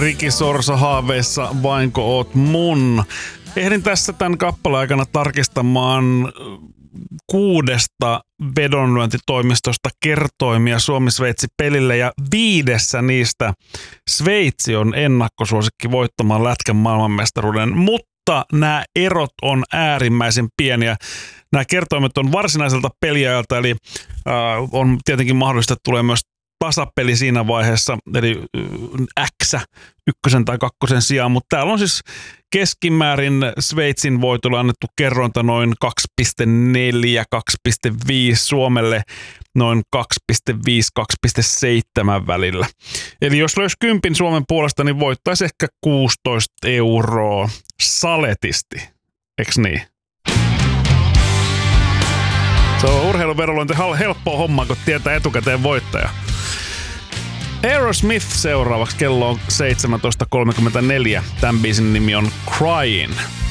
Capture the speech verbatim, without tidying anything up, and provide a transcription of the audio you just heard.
Riki Sorsa haaveissa, vainko oot mun. Ehdin tässä tämän kappaleen aikana tarkistamaan kuudesta vedonlyöntitoimistosta kertoimia Suomi-Sveitsi-pelille ja viidessä niistä Sveitsi on ennakkosuosikki voittamaan lätkän maailmanmestaruuden, mutta nämä erot on äärimmäisen pieniä. Nämä kertoimet on varsinaiselta peliajalta, eli äh, on tietenkin mahdollista, että tulee myös tasapeli siinä vaiheessa, eli X ykkösen tai kakkosen sijaan, mutta täällä on siis keskimäärin Sveitsin voitolle annettu kerrointa noin kaksi pilkku neljä kaksi pilkku viisi, Suomelle noin kaksi pilkku viisi kaksi pilkku seitsemän välillä. Eli jos löysi kympin Suomen puolesta, niin voittaisi ehkä kuusitoista euroa saletisti, eiks niin? Se on urheiluverolointi helppoa hommaa, kun tietää etukäteen voittaja. Aerosmith seuraavaksi, kello on seitsemäntoista kolmekymmentäneljä. Tämän biisin nimi on Crying.